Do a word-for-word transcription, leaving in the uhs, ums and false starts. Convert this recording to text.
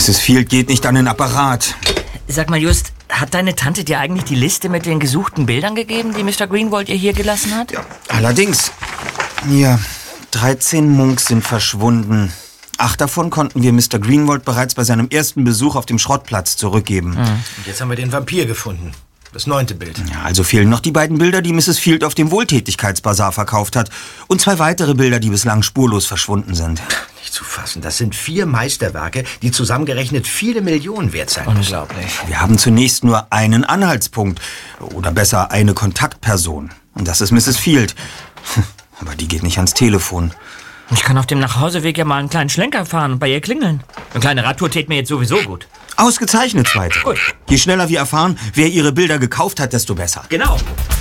Misses Field geht nicht an den Apparat. Sag mal, Just, hat deine Tante dir eigentlich die Liste mit den gesuchten Bildern gegeben, die Mister Greenwald ihr hier gelassen hat? Ja, allerdings. Hier, dreizehn Munks sind verschwunden. Acht davon konnten wir Mister Greenwald bereits bei seinem ersten Besuch auf dem Schrottplatz zurückgeben. Mhm. Und jetzt haben wir den Vampir gefunden. Das neunte Bild. Ja, also fehlen noch die beiden Bilder, die Misses Field auf dem Wohltätigkeitsbasar verkauft hat. Und zwei weitere Bilder, die bislang spurlos verschwunden sind. Nicht zu fassen. Das sind vier Meisterwerke, die zusammengerechnet viele Millionen wert sein müssen. Unglaublich. Wir haben zunächst nur einen Anhaltspunkt. Oder besser eine Kontaktperson. Und das ist Misses Field. Aber die geht nicht ans Telefon. Ich kann auf dem Nachhauseweg ja mal einen kleinen Schlenker fahren und bei ihr klingeln. Eine kleine Radtour täte mir jetzt sowieso gut. Ausgezeichnet, Zweite. Gut. Je schneller wir erfahren, wer ihre Bilder gekauft hat, desto besser. Genau.